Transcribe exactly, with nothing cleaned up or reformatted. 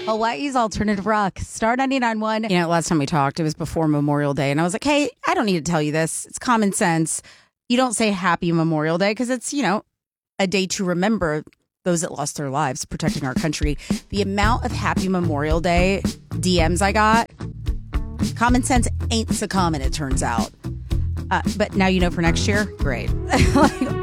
Hawaii's Alternative Rock, Star ninety-nine point one. You know, last time we talked, it was before Memorial Day. And I was like, hey, I don't need to tell you this. It's common sense. You don't say Happy Memorial Day because it's, you know, a day to remember those that lost their lives protecting our country. The amount of Happy Memorial Day D Ms I got, common sense ain't so common, it turns out. Uh, but now you know for next year? Great. Like,